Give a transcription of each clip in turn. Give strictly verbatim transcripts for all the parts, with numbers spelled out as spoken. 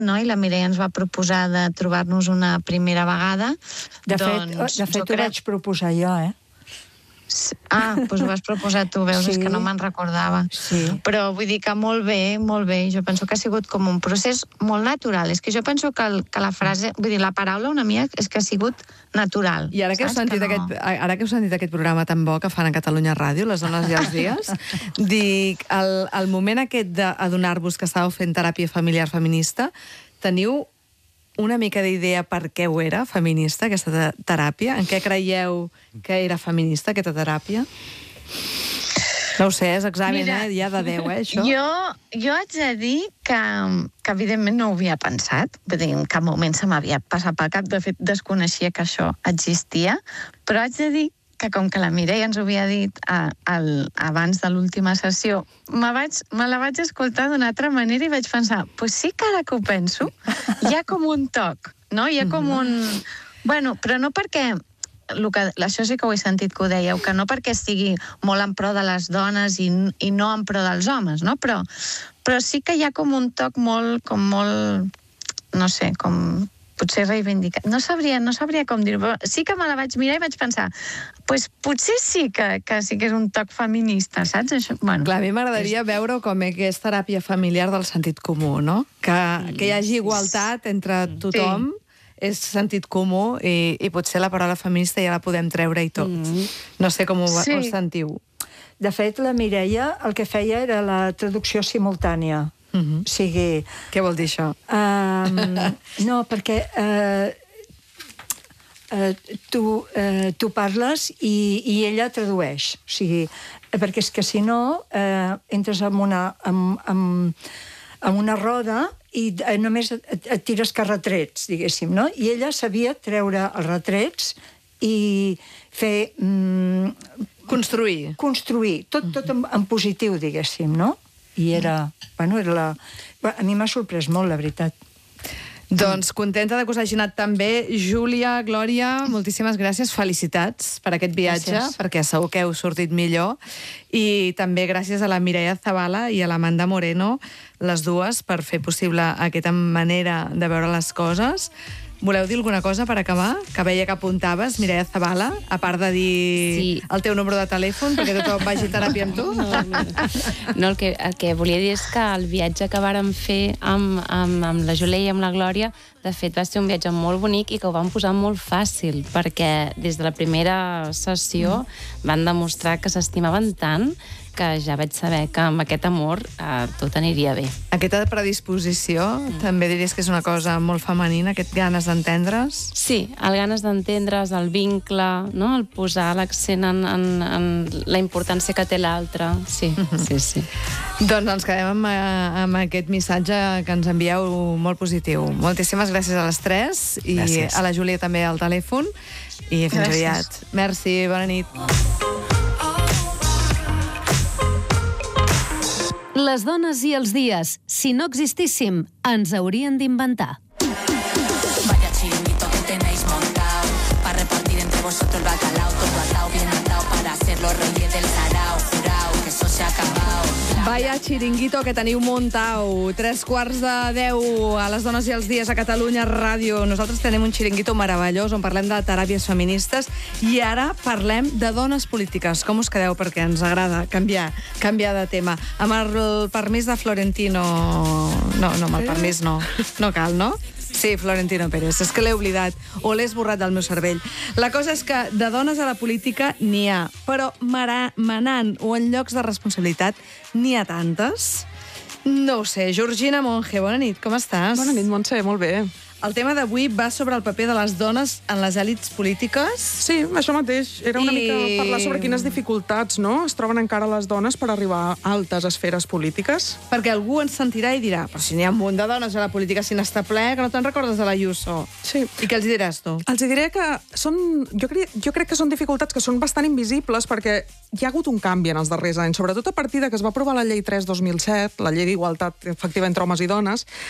no? I la Mireia ens va proposar de trobar-nos una primera vegada. De fet, doncs, de fet ho crec... vaig proposar jo, eh? Ah, doncs ho vas proposar tu, veus, sí. És que no me'n recordava. Sí. Però vull dir que molt bé, molt bé. Jo penso que ha sigut com un procés molt natural. És que jo penso que, el, que la frase, vull dir, la paraula una mica és que ha sigut natural. I ara que, heu sentit, que no... aquest, ara que heu sentit aquest programa tan bo que fan a Catalunya Ràdio, Les dones i els dies, dic, el, el moment aquest d'adonar-vos que estàveu fent teràpia familiar feminista, teniu una mica d'idea per què ho era, feminista, aquesta teràpia? En què creieu que era feminista, aquesta teràpia? No ho sé, és examen, Mira, eh? Ja de deu, eh, això? Jo, jo haig de dir que, que evidentment no ho havia pensat. Vull dir, en cap moment se m'havia passat pel cap. De fet, desconeixia que això existia. Però haig de dir que com que la Mireia ens ho havia dit a, a, abans de l'última sessió, me, vaig, me la vaig escoltar d'una altra manera i vaig pensar, pues sí que ara que ho penso, hi ha com un toc, no? Hi ha com un... Bueno, però no perquè... El que, això sí que ho he sentit que ho dèieu, que no perquè estigui molt en pro de les dones i, i no en pro dels homes, no? Però, però sí que hi ha com un toc molt, com molt, no sé, com potser reivindicat. No sabria, no sabria com dir-ho, però sí que me la vaig mirar i vaig pensar, pues potser sí que, que sí que és un toc feminista, saps? Això, bueno, clar, a mi m'agradaria és... veure com és teràpia familiar del sentit comú, no? Que, que hi hagi igualtat entre tothom, sí. És sentit comú i, i potser la paraula feminista ja la podem treure i tot. Mm. No sé com ho, sí. ho sentiu. De fet, la Mireia el que feia era la traducció simultània. Mm-hmm. O sigui... Què vol dir això? Um, no, perquè uh, uh, tu, uh, tu parles i, i ella tradueix. O sigui, perquè és que si no uh, entres en una, en, en, en una roda i només et, et tires que retrets, diguéssim, no? I ella sabia treure els retrets i fer... Mm, construir. Construir, tot, tot en, en positiu, diguéssim, no? I era... Bueno, era la... A mi m'ha sorprès molt, la veritat. Doncs contenta de que us hagi anat tan bé. Júlia, Glòria, moltíssimes gràcies. Felicitats per aquest viatge, gràcies. Perquè segur que heu sortit millor. I també gràcies a la Mireia Zabala i a l'Amanda Moreno, les dues, per fer possible aquesta manera de veure les coses. Voleu dir alguna cosa per acabar? Que veia que apuntaves, Mireia Zabala, a part de dir sí. el teu número de telèfon, perquè tothom vagi a teràpia amb tu? No, no. no el, que, el que volia dir és que el viatge que vàrem fer amb, amb, amb la Júlia i amb la Glòria, de fet, va ser un viatge molt bonic i que ho vam posar molt fàcil, perquè des de la primera sessió van demostrar que s'estimaven tant que ja vaig saber que amb aquest amor eh, tot aniria bé. Aquesta predisposició mm. també diries que és una cosa molt femenina, aquest ganes d'entendre's? Sí, el ganes d'entendre's, el vincle, no? El posar l'accent en, en, en la importància que té l'altre. Sí, mm -hmm. sí, sí. Doncs ens quedem amb, amb aquest missatge que ens envieu molt positiu. Moltíssimes gràcies a les tres i gràcies. A la Júlia també al telèfon i fins gràcies. Aviat. Merci, bona nit. Les dones i els dies, si no existíssim, ens haurien d'inventar. Vaya chiringuito que tenéis montado, para repartir entre vosotros el bacalao, todo atado, bien atado, para ser los reyes del sarao, jurao, que eso se ha acabado. Vaya chiringuito que teniu muntau. Tres quarts de deu a les dones i els dies a Catalunya Ràdio. Nosaltres tenim un chiringuito meravellós on parlem de teràpies feministes i ara parlem de dones polítiques. Com us quedeu? Perquè ens agrada canviar, canviar de tema. Amb el permís de Florentino... No, no, amb el permís no. No cal, no? Sí, Florentino Pérez. És que l'he oblidat o l'he esborrat del meu cervell. La cosa és que de dones a la política n'hi ha, però manant o en llocs de responsabilitat n'hi ha tantes. No ho sé. Georgina Monge, bona nit, com estàs? Bona nit, Montse, molt bé. El tema d'avui va sobre el paper de les dones en les èlits polítiques. Sí, això mateix. Era una I... mica parlar sobre quines dificultats, no?, es troben encara les dones per arribar a altes esferes polítiques. Perquè algú ens sentirà i dirà, però si n'hi ha un munt de dones a la política, si n'està ple, que no te'n recordes de l'Ayuso. Sí. I què els diràs, tu? Els diré que són... Jo crec, jo crec que són dificultats que són bastant invisibles perquè hi ha hagut un canvi en els darrers anys, sobretot a partir de que es va aprovar la llei tres dos mil set, la llei d'igualtat efectiva entre homes i dones.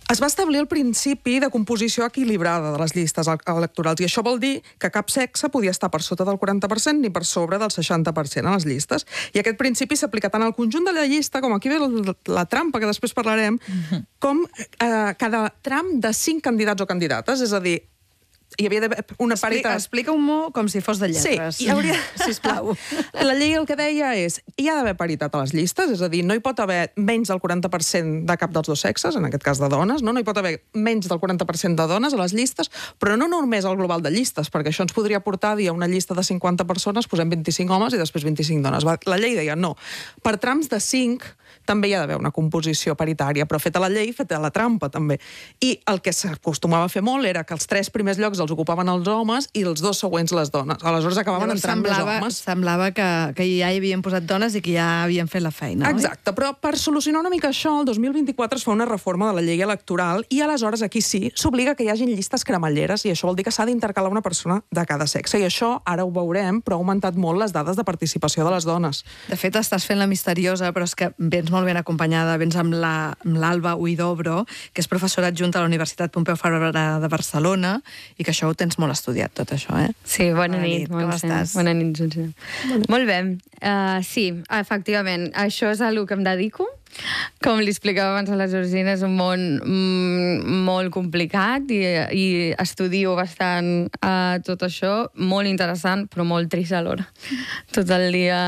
Es va establir el principi de composició equilibrada de les llistes electorals i això vol dir que cap sexe podia estar per sota del quaranta per cent ni per sobre del seixanta per cent a les llistes. I aquest principi s'aplica tant al conjunt de la llista, com aquí ve la trampa, que després parlarem, com eh, cada tram de cinc candidats o candidates, és a dir, hi havia d'haver una paritat... Explica-ho com si fos de lletres. Sí, hi hauria... Sisplau. La llei el que deia és hi ha d'haver paritat a les llistes, és a dir, no hi pot haver menys del quaranta per cent de cap dels dos sexes, en aquest cas de dones, no, no hi pot haver menys del quaranta per cent de dones a les llistes, però no només al global de llistes, perquè això ens podria portar a dir a una llista de cinquanta persones, posem vint-i-cinc homes i després vint-i-cinc dones. La llei deia no. Per trams de cinc també hi ha d'haver una composició paritària, però feta la llei, feta la trampa, també. I el que s'acostumava a fer molt era que els tres primers llocs els ocupaven els homes i els dos següents les dones. Aleshores acabaven Llavors, entrant semblava, més homes. Semblava que, que ja hi havien posat dones i que ja havien fet la feina, Exacte, oi? però per solucionar una mica això, el dos mil vint-i-quatre es fa una reforma de la llei electoral i aleshores aquí sí s'obliga que hi hagin llistes cremalleres i això vol dir que s'ha d'intercalar una persona de cada sexe. I això, ara ho veurem, però ha augmentat molt les dades de participació de les dones. De fet, estàs fent la misteriosa, però és que vens molt ben acompanyada, vens amb l'Alba la, Huidobro, que és professora adjunta a la Universitat Pompeu Fabra de Barcelona, i que això ho tens molt estudiat, tot això, eh? Sí, bona, bona nit. Com estàs? Bona nit, Georgina. Molt bé. Uh, sí, efectivament, això és a lo que em dedico. Com li explicava abans a la Georgina, és un món mm, molt complicat i, i estudio bastant uh, tot això, molt interessant, però molt trist alhora. Tot el dia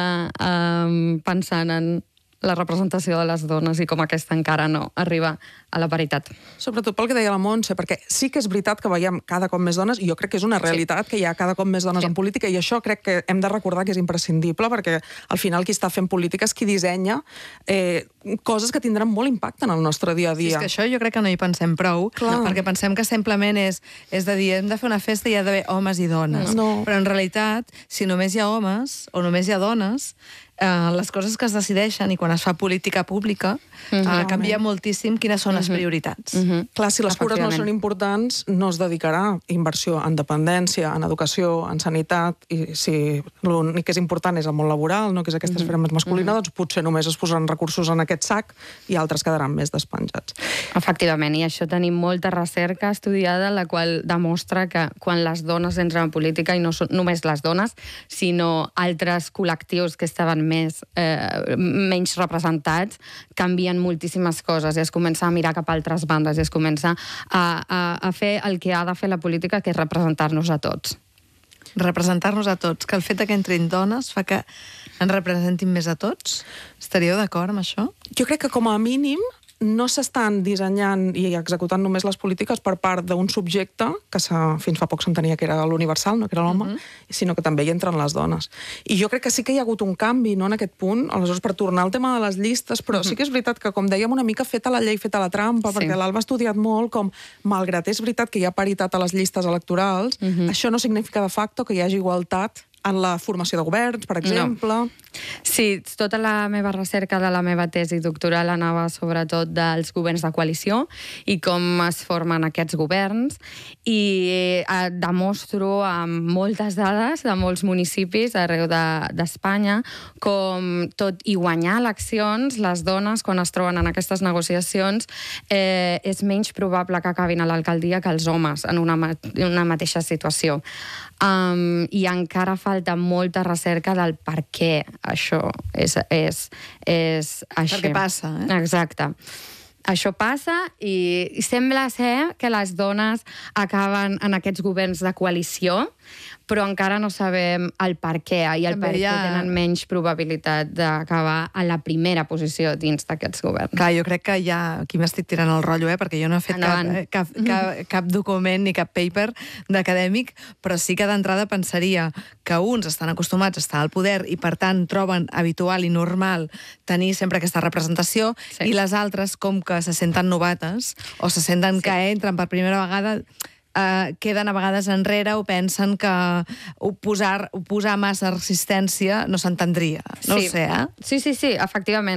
um, pensant en la representació de les dones i com aquesta encara no arriba a la paritat. Sobretot pel que deia la Montse, perquè sí que és veritat que veiem cada cop més dones, i jo crec que és una realitat sí. que hi ha cada cop més dones sí. en política, i això crec que hem de recordar que és imprescindible, perquè al final qui està fent política és qui dissenya eh, coses que tindran molt impacte en el nostre dia a dia. Sí, és que això jo crec que no hi pensem prou, Clar. perquè pensem que simplement és, és de dir, hem de fer una festa i hi ha d'haver homes i dones. No. Però en realitat, si només hi ha homes o només hi ha dones, Uh, les coses que es decideixen i quan es fa política pública uh, uh, canvia moltíssim quines són les prioritats. Uh -huh. Clar, si les cures no són importants, no es dedicarà inversió en dependència, en educació, en sanitat, i si l'únic que és important és el món laboral, no que és aquesta esfera més masculina, doncs potser només es posaran recursos en aquest sac i altres quedaran més despenjats. Efectivament, i això tenim molta recerca estudiada, la qual demostra que quan les dones entren en política, i no són només les dones, sinó altres col·lectius que estaven més, eh, menys representats, canvien moltíssimes coses i es comença a mirar cap a altres bandes i es comença a, a, a fer el que ha de fer la política, que és representar-nos a tots. Representar-nos a tots, que el fet que entrin dones fa que ens representin més a tots? Estaríeu d'acord amb això? Jo crec que com a mínim no s'estan dissenyant i executant només les polítiques per part d'un subjecte, que fins fa poc s'entenia que era l'universal, no que era l'home, uh-huh. sinó que també hi entren les dones. I jo crec que sí que hi ha hagut un canvi, no, en aquest punt, aleshores per tornar al tema de les llistes, però uh-huh. sí que és veritat que, com dèiem, una mica feta la llei, feta la trampa, sí. perquè l'Alba ha estudiat molt com, malgrat és veritat que hi ha paritat a les llistes electorals, uh-huh. això no significa de facto que hi hagi igualtat en la formació de governs, per exemple. No. Sí, tota la meva recerca de la meva tesi doctoral anava sobretot dels governs de coalició i com es formen aquests governs, i eh, demostro amb moltes dades de molts municipis arreu d'Espanya de, com tot i guanyar eleccions, les dones, quan es troben en aquestes negociacions, eh, és menys probable que acabin a l'alcaldia que els homes en una, una mateixa situació. Um, I encara falta molta recerca del per què això és, és, és així. Per què passa, eh? Exacte. Això passa i, i sembla ser que les dones acaben en aquests governs de coalició, però encara no sabem el per què i el per què ha... tenen menys probabilitat d'acabar a la primera posició dins d'aquests governs. Clar, jo crec que ja aquí m'estic tirant el rotllo, eh? perquè jo no he fet cap, cap, cap, cap document ni cap paper d'acadèmic, però sí que d'entrada pensaria que uns estan acostumats a estar al poder i per tant troben habitual i normal tenir sempre aquesta representació, sí. i les altres, com que se senten novates o se senten sí. que entren per primera vegada, Uh, queden a vegades enrere o pensen que posar, posar massa resistència no s'entendria. No sí. ho sé, eh? Sí, sí, sí, efectivament.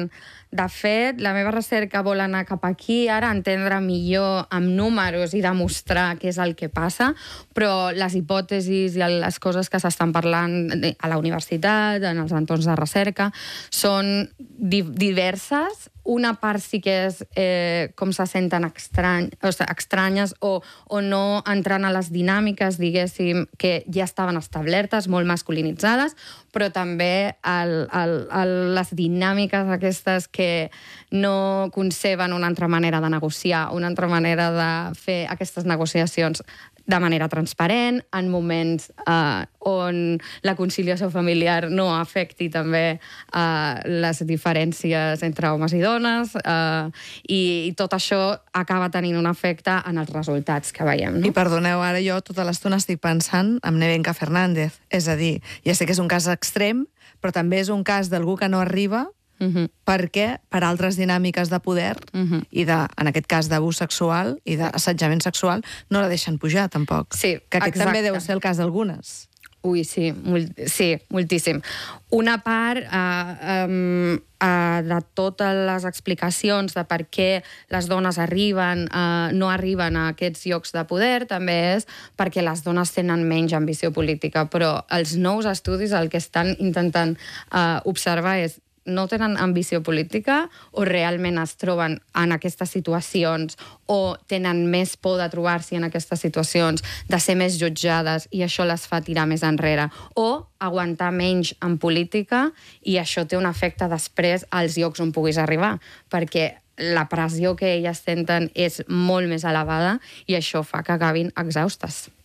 De fet, la meva recerca vol anar cap aquí, ara entendre millor amb números i demostrar què és el que passa, però les hipòtesis i les coses que s'estan parlant a la universitat, en els entorns de recerca, són di- diverses. Una part sí que és eh, com se senten estrany, o sigui, estranyes o, o no entrant a les dinàmiques, diguéssim, que ja estaven establertes, molt masculinitzades, però també el, el, el, les dinàmiques aquestes que no conceben una altra manera de negociar, una altra manera de fer aquestes negociacions de manera transparent, en moments eh, on la conciliació familiar no afecti també eh, les diferències entre homes i dones, eh, i, i tot això acaba tenint un efecte en els resultats que veiem. No? I perdoneu, ara jo tota l'estona estic pensant en Nevenka Fernández. És a dir, ja sé que és un cas extrem, però també és un cas d'algú que no arriba Uh-huh. perquè per altres dinàmiques de poder uh-huh. i, de, en aquest cas, d'abús sexual i d'assetjament sexual, no la deixen pujar, tampoc. Sí, que aquest exacte. també deu ser el cas d'algunes. Ui, sí, molt, sí, moltíssim. Una part eh, um, eh, de totes les explicacions de per què les dones arriben, eh, no arriben a aquests llocs de poder, també és perquè les dones tenen menys ambició política, però els nous estudis el que estan intentant eh, observar és no tenen ambició política o realment es troben en aquestes situacions o tenen més por de trobar-s'hi en aquestes situacions, de ser més jutjades i això les fa tirar més enrere, o aguantar menys en política i això té un efecte després als llocs on puguis arribar, perquè la pressió que elles senten és molt més elevada i això fa que acabin exhaustes.